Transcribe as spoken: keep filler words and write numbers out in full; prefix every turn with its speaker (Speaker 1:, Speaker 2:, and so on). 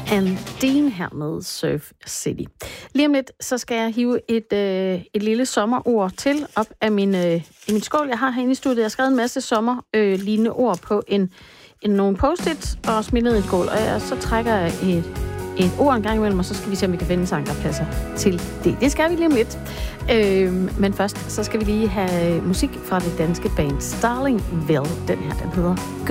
Speaker 1: And Dean her med Surf City. Lige om lidt, så skal jeg hive et, øh, et lille sommerord til op af min, øh, i min skål. Jeg har herinde i studiet. Jeg har skrevet en masse sommerlignende øh, ord på en, en, nogle post-its og smidt ned i en skål. Og jeg, så trækker jeg et, et ord en gang imellem, og så skal vi se, om vi kan finde en sang, der passer til det. Det skal vi lige om lidt. Øh, men først, så skal vi lige have musik fra det danske band Starlingville. Den her, den hedder